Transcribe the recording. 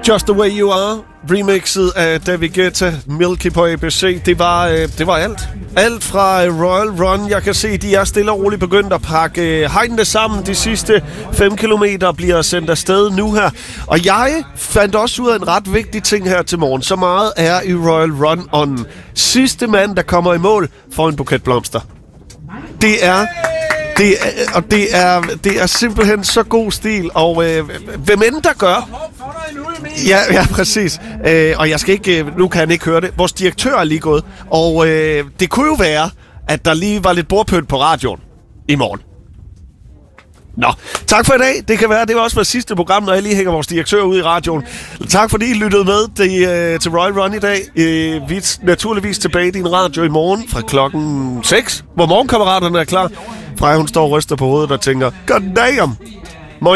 Just the Way You Are, remixet af David Guetta, Milky på ABC. Det var alt. Alt fra Royal Run. Jeg kan se, de er stille og roligt begyndt at pakke hegnene sammen. De sidste 5 kilometer bliver sendt afsted nu her. Og jeg fandt også ud af en ret vigtig ting her til morgen. Så meget er i Royal Run-ånden. Sidste mand, der kommer i mål, får en buket blomster. Det er simpelthen så god stil, og hvem end der gør... Ja, præcis. Og jeg skal ikke... Nu kan han ikke høre det. Vores direktør er lige gået, og det kunne jo være, at der lige var lidt bordpynt på radioen i morgen. Nå, tak for i dag. Det kan være, det var også vores sidste program, når jeg lige hænger vores direktør ud i radioen. Tak fordi I lyttede med til Royal Run i dag. Vi er naturligvis tilbage i din radio i morgen fra klokken 6, hvor morgenkammeraterne er klar. Freja, hun står og ryster på hovedet og tænker, god damn!